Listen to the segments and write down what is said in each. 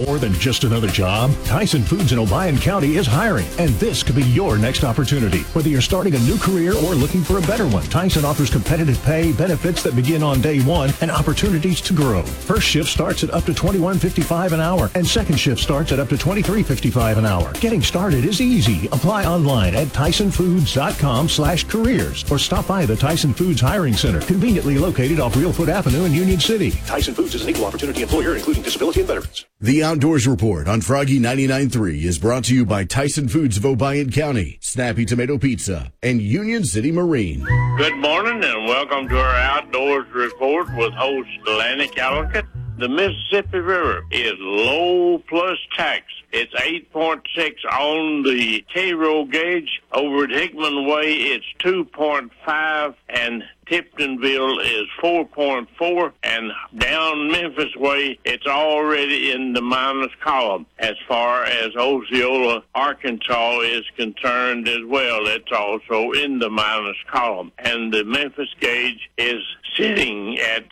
more than just another job? Tyson Foods in Obion County is hiring, and this could be your next opportunity. Whether you're starting a new career or looking for a better one, Tyson offers competitive pay, benefits that begin on day one, and opportunities to grow. First shift starts at up to $21.55 an hour, and second shift starts at up to $23.55 an hour. Getting started is easy. Apply online at TysonFoods.com/careers or stop by the Tyson Foods Hiring Center, conveniently located off Reelfoot Avenue in Union City. Tyson Foods is an equal opportunity employer, including disability and veterans. The Outdoors Report on Froggy 99.3 is brought to you by Tyson Foods of Obion County, Snappy Tomato Pizza, and Union City Marine. Good morning and welcome to our Outdoors Report with host Lanny Callowcut. The Mississippi River is low plus tax. It's 8.6 on the Cairo gauge. Over at Hickman Way, it's 2.5, and Tiptonville is 4.4, and down Memphis Way, it's already in the minus column. As far as Osceola, Arkansas is concerned as well, it's also in the minus column. And the Memphis gauge is sitting at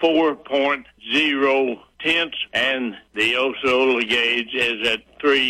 4.0 tenths, and the Osceola gauge is at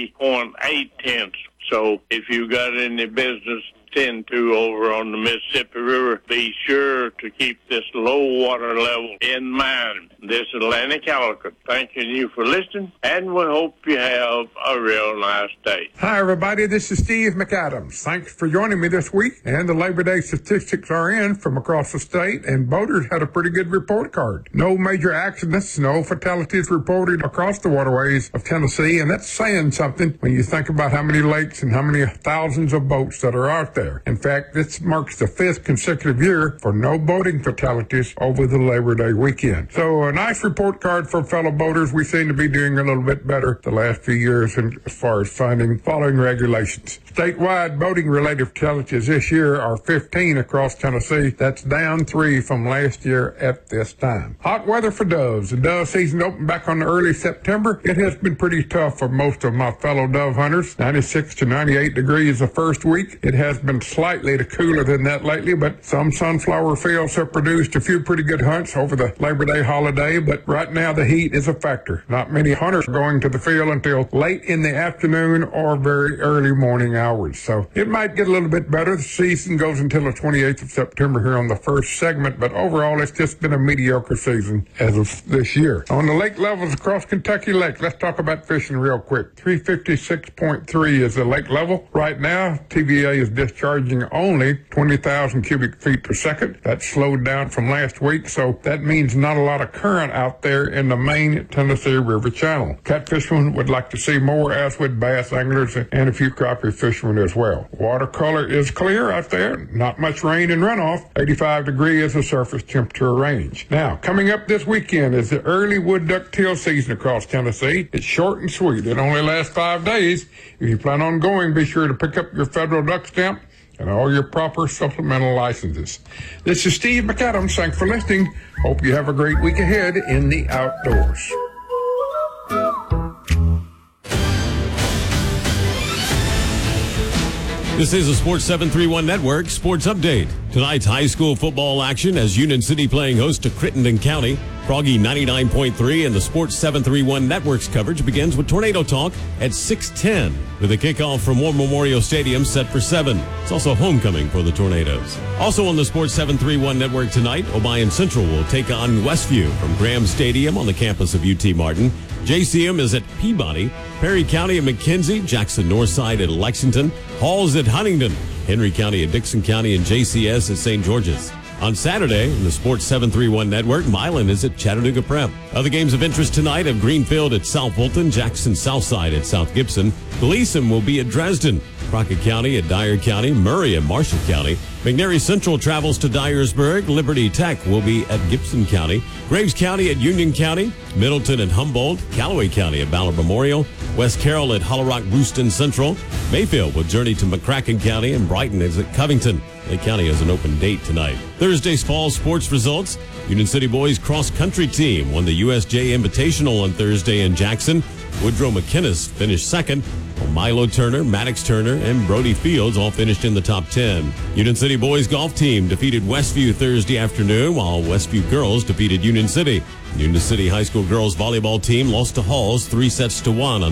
3.8 tenths. So if you got any business tend to over on the Mississippi River, be sure to keep this low water level in mind. This is Lanny Callowcut thanking you for listening, and we hope you have a real nice day. Hi, everybody. This is Steve McAdams. Thanks for joining me this week. And the Labor Day statistics are in from across the state, and boaters had a pretty good report card. No major accidents, no fatalities reported across the waterways of Tennessee, and that's saying something when you think about how many lakes and how many thousands of boats that are out there. In fact, this marks the 5th consecutive year for no boating fatalities over the Labor Day weekend. So a nice report card for fellow boaters. We seem to be doing a little bit better the last few years as far as following regulations. Statewide boating-related fatalities this year are 15 across Tennessee. That's down 3 from last year at this time. Hot weather for doves. The dove season opened back on early September. It has been pretty tough for most of my fellow dove hunters. 96 to 98 degrees the first week. It has been slightly cooler than that lately, but some sunflower fields have produced a few pretty good hunts over the Labor Day holiday, but right now the heat is a factor. Not many hunters are going to the field until late in the afternoon or very early morning hours. So it might get a little bit better. The season goes until the 28th of September here on the first segment, but overall it's just been a mediocre season as of this year. On the lake levels across Kentucky Lake, let's talk about fishing real quick. 356.3 is the lake level. Right now, TVA is discharging only 20,000 cubic feet per second. That slowed down from last week, so that means not a lot of current out there in the main Tennessee River channel. Catfishermen would like to see more, as would bass anglers and a few crappie fishermen as well. Watercolor is clear out there. Not much rain and runoff. 85 degrees is the surface temperature range. Now, coming up this weekend is the early wood duck teal season across Tennessee. It's short and sweet. It only lasts 5 days. If you plan on going, be sure to pick up your federal duck stamp and all your proper supplemental licenses. This is Steve McAdams. Thanks for listening. Hope you have a great week ahead in the outdoors. This is a Sports 731 Network Sports Update. Tonight's high school football action as Union City playing host to Crittenden County. Froggy 99.3 and the Sports 731 Network's coverage begins with Tornado Talk at 6:10 with a kickoff from War Memorial Stadium set for 7. It's also homecoming for the Tornadoes. Also on the Sports 731 Network tonight, Obion Central will take on Westview from Graham Stadium on the campus of UT Martin. JCM is at Peabody, Perry County at McKenzie, Jackson Northside at Lexington, Halls at Huntington, Henry County at Dixon County, and JCS at St. George's. On Saturday, in the Sports 731 Network, Milan is at Chattanooga Prep. Other games of interest tonight have Greenfield at South Fulton, Jackson Southside at South Gibson. Gleason will be at Dresden, Crockett County at Dyer County, Murray at Marshall County. McNairy Central travels to Dyersburg. Liberty Tech will be at Gibson County. Graves County at Union County. Middleton at Humboldt. Callaway County at Ballard Memorial. West Carroll at Hollow Rock Brewston Central. Mayfield will journey to McCracken County, and Brighton is at Covington. Lake County has an open date tonight. Thursday's fall sports results. Union City boys cross-country team won the USJ Invitational on Thursday in Jackson. Woodrow McInnes finished second, while Milo Turner, Maddox Turner, and Brody Fields all finished in the top 10. Union City boys golf team defeated Westview Thursday afternoon, while Westview girls defeated Union City. Union City High School girls volleyball team lost to Halls 3-1 on